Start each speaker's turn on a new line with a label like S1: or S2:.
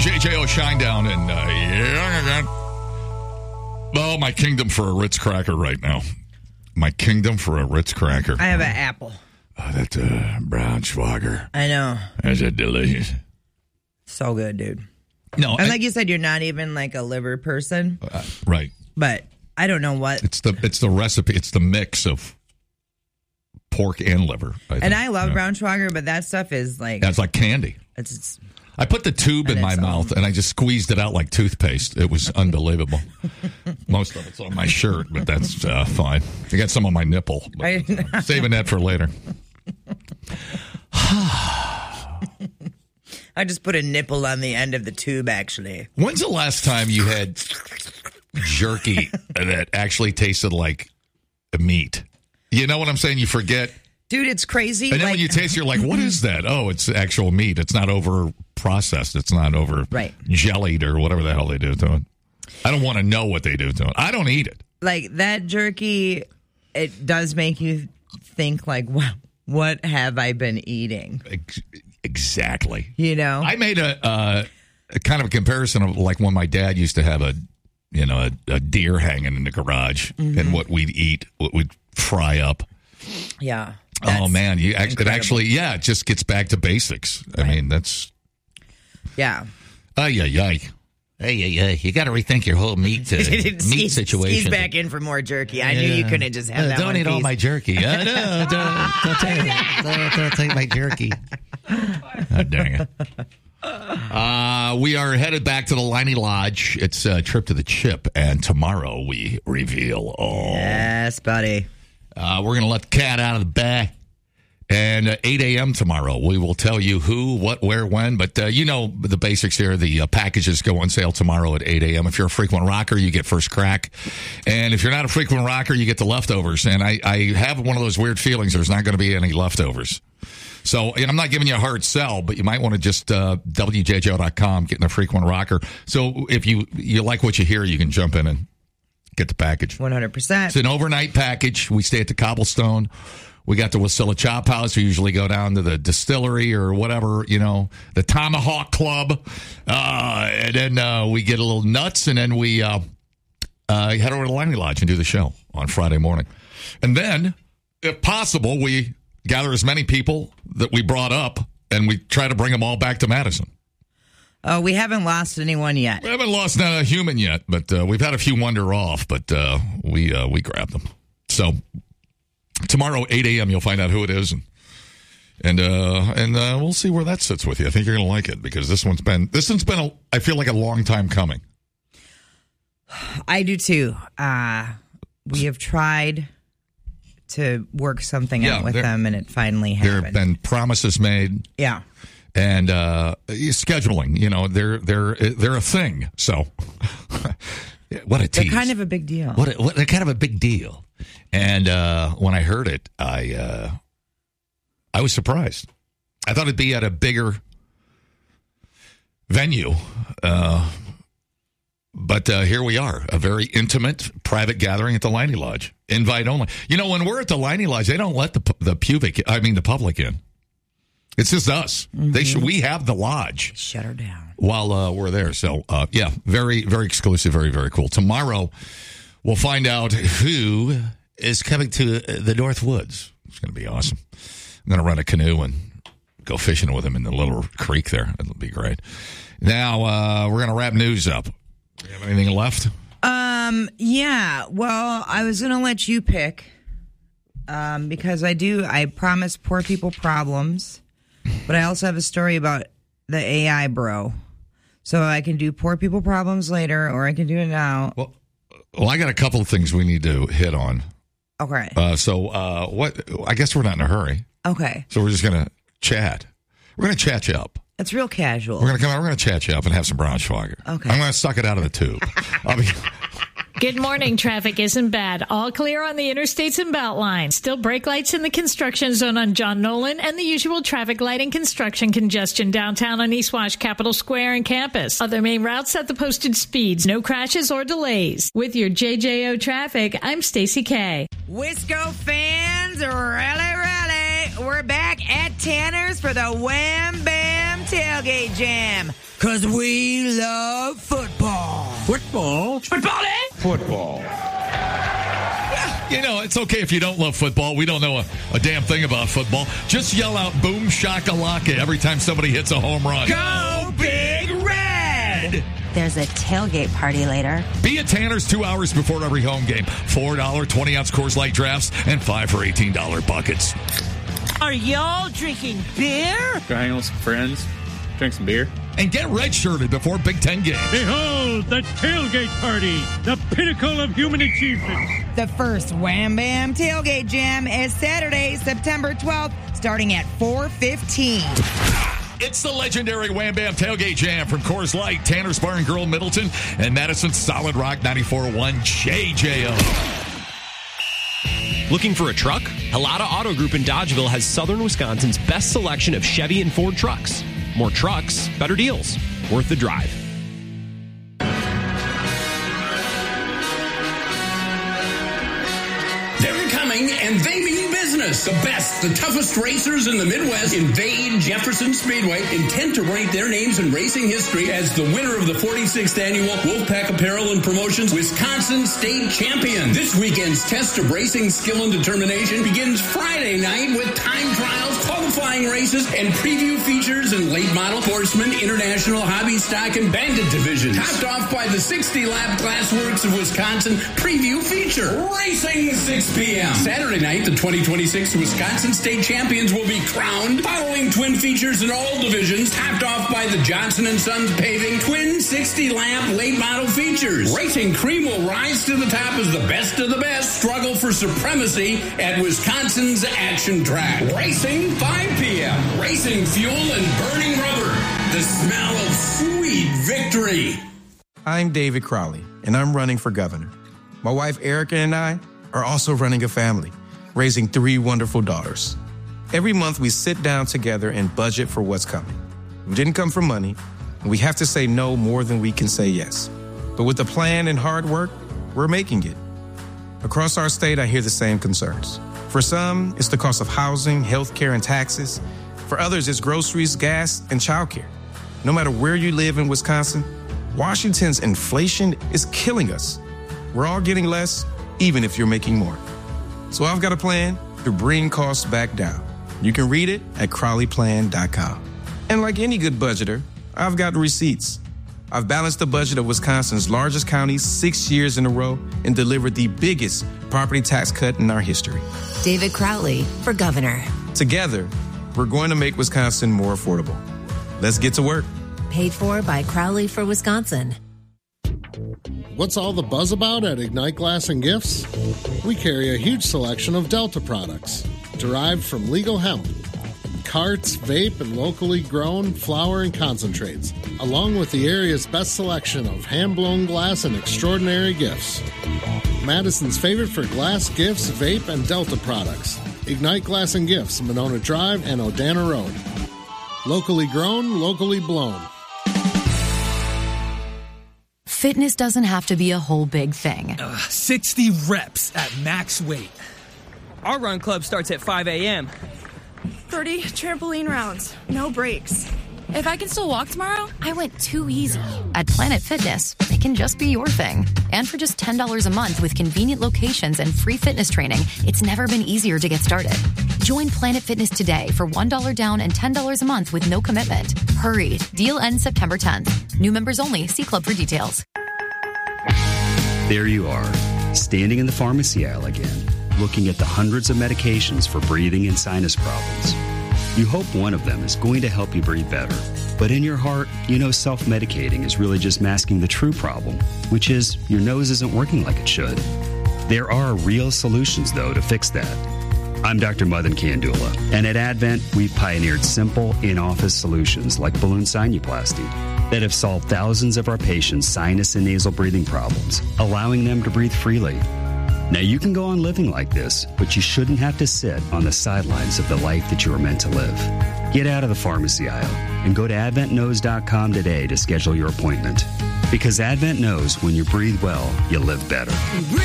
S1: WJJO Shinedown, and oh, my kingdom for a Ritz cracker right now. My kingdom for a Ritz cracker.
S2: I have an apple.
S1: Oh, that's Braunschweiger.
S2: I know.
S1: Is it delicious?
S2: So good, dude.
S1: No,
S2: and like you said, you're not even like a liver person,
S1: right?
S2: But I don't know what
S1: it's the recipe. It's the mix of pork and liver. I
S2: love Braunschweiger, but that stuff is like
S1: it's like candy. I put the tube in my mouth and I just squeezed it out like toothpaste. It was unbelievable. Most of it's on my shirt, but that's fine. I got some on my nipple. Saving that for later.
S2: I just put a nipple on the end of the tube, actually.
S1: When's the last time you had jerky that actually tasted like meat? You know what I'm saying? You forget.
S2: Dude, it's crazy.
S1: And then when you taste, you're like, what is that? Oh, it's actual meat. It's not over processed. It's not over jellied or whatever the hell they do to it. I don't want to know what they do to it. I don't eat it.
S2: Like that jerky, it does make you think like, what have I been eating?
S1: Exactly.
S2: You know?
S1: I made a kind of a comparison of like when my dad used to have a deer hanging in the garage and what we'd eat, what we'd fry up.
S2: Yeah.
S1: Oh man, it just gets back to basics. Right. I mean, that's Hey, you got to rethink your whole meat situation.
S2: He's back in for more jerky. I knew you couldn't just have that.
S1: Don't eat all my jerky. No, don't take my jerky. Oh, dang it. We are headed back to the Liney Lodge. It's a trip to the chip, and tomorrow we reveal all.
S2: Yes, buddy.
S1: We're going to let the cat out of the bag. And 8 a.m. tomorrow, we will tell you who, what, where, when. But you know the basics here. The packages go on sale tomorrow at 8 a.m. If you're a frequent rocker, you get first crack. And if you're not a frequent rocker, you get the leftovers. And I have one of those weird feelings there's not going to be any leftovers. So and I'm not giving you a hard sell, but you might want to just WJJO.com, get in a frequent rocker. So if you like what you hear, you can jump in and get the package.
S2: 100%.
S1: It's an overnight package. We stay at the Cobblestone. We got the Wasilla Chop House. We usually go down to the distillery or whatever, the Tomahawk Club. And then we get a little nuts, and then we head over to Liney Lodge and do the show on Friday morning. And then, if possible, we gather as many people that we brought up, and we try to bring them all back to Madison.
S2: We haven't lost anyone yet.
S1: We haven't lost a human yet, but we've had a few wander off, but we grabbed them. So tomorrow, 8 a.m., you'll find out who it is, and we'll see where that sits with you. I think you're going to like it because this one's been I feel like a long time coming.
S2: I do too. We have tried to work something out with them, and it finally happened.
S1: There have been promises made.
S2: Yeah.
S1: And scheduling, they're a thing. So, what a tease!
S2: They're kind of a big deal.
S1: They're kind of a big deal. And when I heard it, I was surprised. I thought it'd be at a bigger venue, but here we are, a very intimate, private gathering at the Liney Lodge, invite only. When we're at the Liney Lodge, they don't let the public in. It's just us. Mm-hmm. We have the lodge.
S2: Shut her down
S1: while we're there. So, very, very exclusive. Very, very cool. Tomorrow, we'll find out who is coming to the North Woods. It's going to be awesome. I'm going to rent a canoe and go fishing with him in the little creek there. It'll be great. Now, we're going to wrap news up. Do you have anything left?
S2: Yeah. Well, I was going to let you pick because I promise poor people problems. But I also have a story about the AI bro. So I can do poor people problems later, or I can do it now.
S1: Well, I got a couple of things we need to hit on.
S2: Okay.
S1: What? I guess we're not in a hurry.
S2: Okay.
S1: So we're just going to chat. We're going to chat you up.
S2: It's real casual.
S1: We're going to chat you up and have some Braunschweiger.
S2: Okay.
S1: I'm going to suck it out of the tube.
S3: Good morning. Traffic isn't bad. All clear on the interstates and Beltline. Still brake lights in the construction zone on John Nolan and the usual traffic light and construction congestion downtown on East Wash, Capitol Square, and campus. Other main routes at the posted speeds. No crashes or delays. With your JJO traffic, I'm Stacey K.
S2: Wisco fans, really, we're back at Tanner's for the Wham Bam Tailgate Jam. Because we love football.
S4: Football?
S5: Football, eh?
S4: Football.
S1: You know, it's okay if you don't love football. We don't know a damn thing about football. Just yell out boom shakalaka every time somebody hits a home run.
S2: Go Big Red!
S6: There's a tailgate party later.
S1: Be at Tanner's 2 hours before every home game. $4 20-ounce Coors Light drafts and $5 for $18 buckets.
S5: Are y'all drinking beer?
S7: Go hang out with some friends, drink some beer.
S1: And get red-shirted before Big Ten games.
S8: Behold, the tailgate party, the pinnacle of human achievement.
S2: The first Wham Bam Tailgate Jam is Saturday, September 12th, starting at 4:15.
S1: It's the legendary Wham Bam Tailgate Jam from Coors Light, Tanner's Bar and Grill, Middleton, and Madison's Solid Rock 94.1 JJO.
S9: Looking for a truck? Halata Auto Group in Dodgeville has southern Wisconsin's best selection of Chevy and Ford trucks. More trucks, better deals. Worth the drive.
S10: They're coming, and they mean business. The best, the toughest racers in the Midwest invade Jefferson Speedway, intent to write their names in racing history as the winner of the 46th annual Wolfpack Apparel and Promotions Wisconsin State Champion. This weekend's test of racing skill and determination begins Friday night with time trials, qualifying races, and preview features in late model, horseman, international, hobby, stock, and bandit divisions. Topped off by the 60-lap Glassworks of Wisconsin preview feature. Racing 6 p.m. Saturday night, the 2026 Wisconsin State Champions will be crowned following twin features in all divisions, topped off by the Johnson & Sons Paving twin 60-lap late model features. Racing Cream will rise to the top as the best of the best struggle for supremacy at Wisconsin's action track. Racing 5 p.m. Racing fuel and burning rubber. The smell of sweet victory.
S11: I'm David Crowley, and I'm running for governor. My wife Erica and I are also running a family, raising 3 wonderful daughters. Every month we sit down together and budget for what's coming. We didn't come for money, and we have to say no more than we can say yes. But with a plan and hard work, we're making it. Across our state, I hear the same concerns. For some, it's the cost of housing, healthcare, and taxes. For others, it's groceries, gas, and childcare. No matter where you live in Wisconsin, Washington's inflation is killing us. We're all getting less, even if you're making more. So I've got a plan to bring costs back down. You can read it at CrowleyPlan.com. And like any good budgeter, I've got receipts. I've balanced the budget of Wisconsin's largest counties 6 years in a row and delivered the biggest property tax cut in our history.
S6: David Crowley for governor.
S11: Together, we're going to make Wisconsin more affordable. Let's get to work.
S6: Paid for by Crowley for Wisconsin.
S12: What's all the buzz about at Ignite Glass and Gifts? We carry a huge selection of Delta products, derived from legal hemp, carts, vape, and locally grown flower and concentrates, along with the area's best selection of hand-blown glass and extraordinary gifts. Madison's favorite for glass, gifts, vape, and Delta products. Ignite Glass and Gifts, Monona Drive and Odana Road. Locally grown, locally blown.
S6: Fitness doesn't have to be a whole big thing.
S5: 60 reps at max weight. Our run club starts at 5 a.m.
S13: 30 trampoline rounds, no breaks. If I can still walk tomorrow?
S6: I went too easy. At Planet Fitness, it can just be your thing. And for just $10 a month with convenient locations and free fitness training, it's never been easier to get started. Join Planet Fitness today for $1 down and $10 a month with no commitment. Hurry. Deal ends September 10th. New members only. See club for details.
S14: There you are, standing in the pharmacy aisle again, looking at the hundreds of medications for breathing and sinus problems. You hope one of them is going to help you breathe better. But in your heart, you know self-medicating is really just masking the true problem, which is your nose isn't working like it should. There are real solutions, though, to fix that. I'm Dr. Madan Kandula, and at Advent, we've pioneered simple, in-office solutions like balloon sinuplasty that have solved thousands of our patients' sinus and nasal breathing problems, allowing them to breathe freely. Now, you can go on living like this, but you shouldn't have to sit on the sidelines of the life that you were meant to live. Get out of the pharmacy aisle and go to AdventKnows.com today to schedule your appointment. Because Advent knows when you breathe well, you live better.